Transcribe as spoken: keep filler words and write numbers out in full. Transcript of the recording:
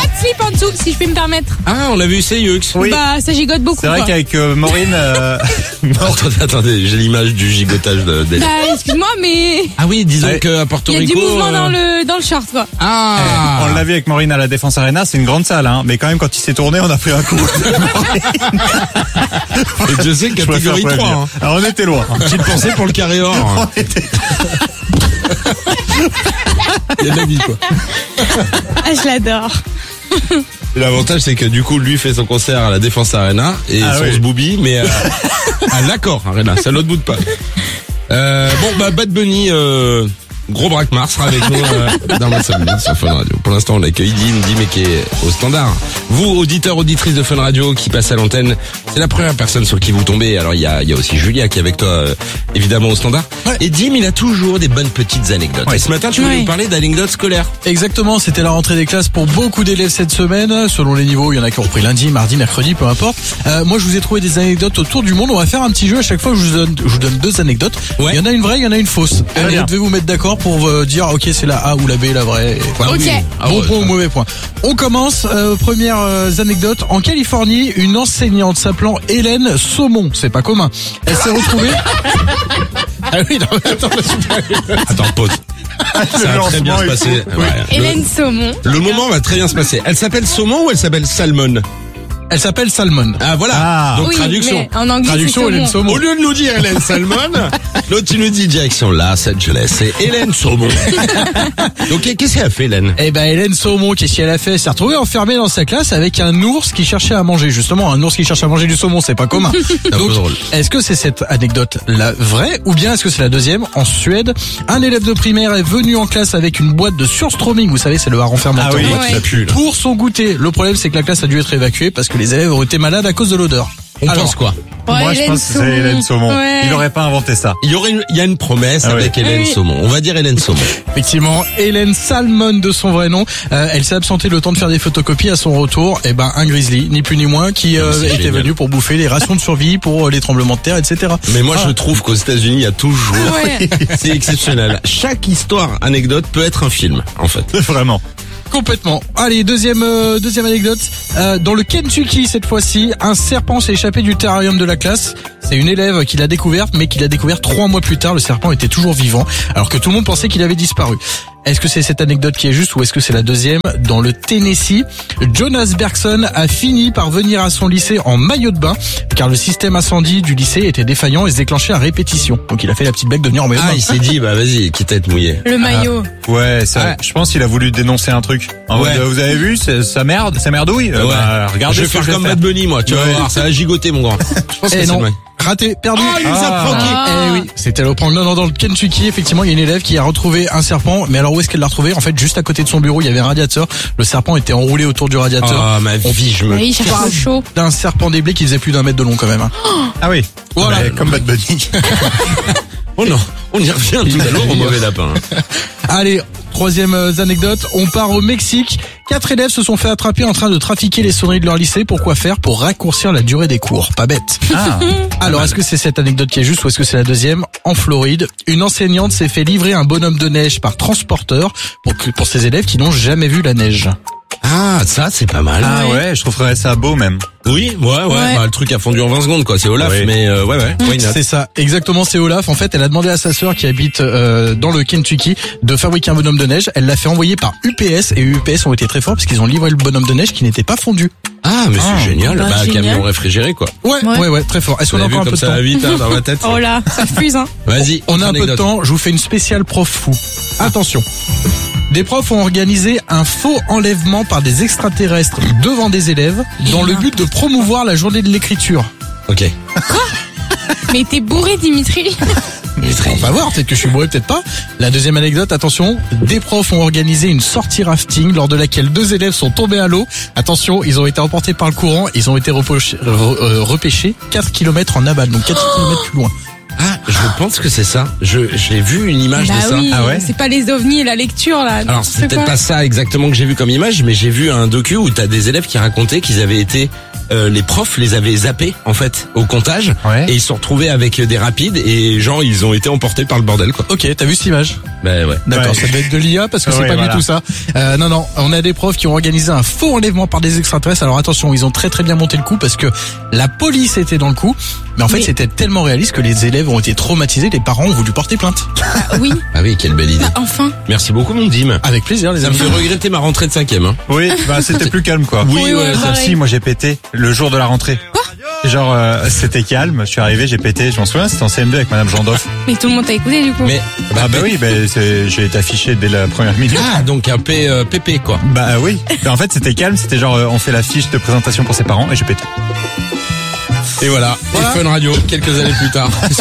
pas de slip en dessous, si je puis me permettre. Ah, on a vu Seyux. Oui. Bah, ça gigote beaucoup. C'est vrai quoi. qu'avec euh, Maureen... Euh... Attendez, attendez, j'ai l'image du gigotage de- d'elle. Bah, excuse-moi, mais Ah oui, disons Ouais. qu'à Porto il y a Rico... du mouvement euh, dans le dans le short, quoi. Ah On l'a vu avec Maureen à la Défense Arena, c'est une grande salle, hein. Mais quand même, quand il s'est tourné, on a pris un coup. Et je sais, Je préfère catégorie prévenir. trois. Hein. Alors on était loin. Petite pensée pour le carré or. On était... Il y a de la vie, quoi. Ah, je l'adore. Et l'avantage, c'est que du coup, lui fait son concert à la Défense Arena et Ah son oui. Zboubi, mais à, à l'accord Arena, ça l'autre bout de pas. Euh, bon, bah, Bad Bunny, euh, gros braquemar sera avec nous euh, dans ma semaine sur Fun Radio. Pour l'instant, on accueille Dim, Dim qui est au standard. Vous, auditeurs, auditrices de Fun Radio qui passent à l'antenne, c'est la première personne sur qui vous tombez. Alors, il y a, il y a aussi Julia qui est avec toi, euh, évidemment, au standard. Ouais. Et Dim, il a toujours des bonnes petites anecdotes. Ouais. Et ce matin, tu voulais Ouais. nous parler d'anecdotes scolaires. Exactement, c'était la rentrée des classes pour beaucoup d'élèves cette semaine. Selon les niveaux, il y en a qui ont repris lundi, mardi, mercredi, peu importe. Euh, moi, je vous ai trouvé des anecdotes autour du monde. On va faire un petit jeu. À chaque fois, je vous donne, je vous donne deux anecdotes. Ouais. Il y en a une vraie, il y en a une fausse. Très Et bien. vous devez vous mettre d'accord pour euh, dire, ok, c'est la A ou la B, la vraie. Et voilà. Ok. Ah Bon ouais, point ça. ou mauvais point. On commence. Euh, première euh, anecdote. En Californie, une enseignante s'appelant Hélène Saumon, c'est pas commun. Elle s'est retrouvée. Ah oui, non, attends, Attends, pause. Ça va très bien se passer. Ouais. Hélène Saumon. Le, le moment va très bien se passer. Elle s'appelle Saumon ou elle s'appelle Salmon? Elle s'appelle Salmon. Ah voilà. Ah. Donc Oui, traduction. mais en anglais, Traduction, c'est Hélène Saumon. Saumon. Au lieu de nous dire Hélène Salmon, l'autre tu nous dis direction Los Angeles. C'est Hélène Saumon. Donc qu'est-ce qu'elle a fait, Hélène? Eh ben Hélène Saumon, qu'est-ce qu'elle a fait? Elle s'est retrouvée enfermée dans sa classe avec un ours qui cherchait à manger. Justement, un ours qui cherche à manger du saumon, c'est pas commun. un peu Donc, drôle. est-ce que c'est cette anecdote la vraie ou bien est-ce que c'est la deuxième? En Suède, un élève de primaire est venu en classe avec une boîte de surströmming, vous savez, c'est le hareng fermenté. Ah oui, Ouais. Ça pue, là. Pour son goûter. Le problème, c'est que la classe a dû être évacuée parce que les élèves ont été malades à cause de l'odeur. On Alors, pense quoi? Ouais, Moi, je Hélène pense que c'est Saumon. Hélène Saumon. Ouais. Il aurait pas inventé ça. Il y aurait une, il y a une promesse Ah avec oui. Hélène Oui. Saumon. On va dire Hélène Saumon. Effectivement, Hélène Salmon de son vrai nom. Euh, elle s'est absentée le temps de faire des photocopies. À son retour, eh ben un grizzly, ni plus ni moins, qui euh, c'est était génial. venu pour bouffer les rations de survie pour euh, les tremblements de terre, et cetera. Mais moi, Ah. je trouve qu'aux États-Unis, il y a toujours. Ouais. C'est exceptionnel. Chaque histoire, anecdote peut être un film, en fait. Vraiment. Complètement. Allez, deuxième euh, deuxième anecdote. Euh, dans le Kentucky cette fois-ci, un serpent s'est échappé du terrarium de la classe. C'est une élève qui l'a découverte, mais qui l'a découvert trois mois plus tard. Le serpent était toujours vivant, alors que tout le monde pensait qu'il avait disparu. Est-ce que c'est cette anecdote qui est juste ou est-ce que c'est la deuxième? Dans le Tennessee, Jonas Bergson a fini par venir à son lycée en maillot de bain, car le système incendie du lycée était défaillant et se déclenchait à répétition. Donc il a fait la petite blague de venir en maillot de Ah, bain. il s'est dit, bah vas-y, quitte à être mouillé. Le maillot. Ouais, ça, Ouais. je pense qu'il a voulu dénoncer un truc. En Ouais. mode, euh, vous avez vu, c'est- ça merde, ça merdouille. Euh, Ouais. bah, regardez je vais ce que faire comme Bad Bunny, moi. Tu vas Ouais. voir, ça va gigoter, mon grand. Je pense que Eh c'est non, vrai. raté, perdu. Ah, il nous a Ah. pranké. Ah. Eh oui, c'était le prank. Non, non, dans le Kentucky, effectivement, il y a une élève qui a retrouvé un serpent. Mais alors, où est-ce qu'elle l'a retrouvé? En fait, juste à côté de son bureau, il y avait un radiateur. Le serpent était enroulé autour du radiateur. Ah, ma vie, je me... Oui, il cherche parle le chaud. D'un serpent des blés qui faisait plus d'un mètre de long quand même. hein. Ah oui. Voilà. Ouais, comme Bad Bunny. Oh non, on y revient tout à l'heure au mauvais lapin. Allez, troisième euh, anecdote. On part au Mexique. Quatre élèves se sont fait attraper en train de trafiquer les sonneries de leur lycée. Pourquoi faire? Pour raccourcir la durée des cours. Pas bête. Ah. Alors, est-ce que c'est cette anecdote qui est juste ou est-ce que c'est la deuxième? En Floride, une enseignante s'est fait livrer un bonhomme de neige par transporteur pour, que, pour ses élèves qui n'ont jamais vu la neige. Ah, ça, c'est pas mal. Ah ouais, je trouverais ça beau même. Oui, ouais, ouais. Ouais. Bah, le truc a fondu en vingt secondes, quoi. C'est Olaf, Oui. mais euh, ouais, ouais. Why not? C'est ça, exactement, c'est Olaf. En fait, elle a demandé à sa sœur qui habite euh, dans le Kentucky de fabriquer un bonhomme de neige. Elle l'a fait envoyer par U P S et U P S ont été très forts parce qu'ils ont livré le bonhomme de neige qui n'était pas fondu. Ah, mais Ah. c'est génial. Bah, Bah, génial. camion réfrigéré, quoi. Ouais, ouais, Ouais. ouais, très fort. Est-ce Vous qu'on a avez encore vu un peu comme de ça temps? va vite, hein, dans ma tête. Oh là, ça fuse, hein. Vas-y. On a un peu de anecdote. temps, je vous fais une spéciale prof fou. Attention. Des profs ont organisé un faux enlèvement par des extraterrestres devant des élèves dans le but de promouvoir la journée de l'écriture. Ok. Mais t'es bourré, Dimitri. On va voir, peut-être que je suis bourré, peut-être pas. La deuxième anecdote, attention, des profs ont organisé une sortie rafting lors de laquelle deux élèves sont tombés à l'eau. Attention, ils ont été emportés par le courant, ils ont été repochés- re- euh, repêchés quatre kilomètres en aval, donc quatre kilomètres plus loin. Ah, je pense que c'est ça. Je, j'ai vu une image Bah de ça. oui, Ah ouais c'est pas les ovnis et la lecture, là. Alors, N'importe c'est peut-être quoi. pas ça exactement que j'ai vu comme image, mais j'ai vu un docu où t'as des élèves qui racontaient qu'ils avaient été euh, les profs les avaient zappés en fait au comptage Ouais. et ils se sont retrouvés avec des rapides et genre ils ont été emportés par le bordel quoi. Ok, t'as vu cette image? Ben ouais. D'accord, Ouais. ça doit être de l'I A parce que c'est Ouais, pas voilà. du tout ça. Euh, non, non, on a des profs qui ont organisé un faux enlèvement par des extraterrestres. Alors attention, ils ont très très bien monté le coup parce que la police était dans le coup. Mais en fait, Mais- c'était tellement réaliste que les élèves ont été traumatisés. Les parents ont voulu porter plainte. Ah, oui, Ah oui, quelle belle idée. bah, enfin. Merci beaucoup mon Dim. Avec plaisir, les Ça me amis. fait regretter ma rentrée de cinquième. Hein. Oui, bah c'était plus calme quoi. Oui, Oui, ouais. ouais, ça- pareil. Si, moi j'ai pété le jour de la rentrée. Genre euh, c'était calme, je suis arrivé, j'ai pété, je m'en souviens, c'était en C M deux avec Madame Jean Doff. Mais tout le monde t'a écouté du coup. Mais Ah bah oui, bah, c'est- j'ai été affiché dès la première minute. ah donc un P, euh, P P quoi. Bah oui. Bah, en fait c'était calme, c'était genre euh, on fait la fiche de présentation pour ses parents et j'ai pété. Et voilà, Voilà. et Fun Radio quelques années plus tard.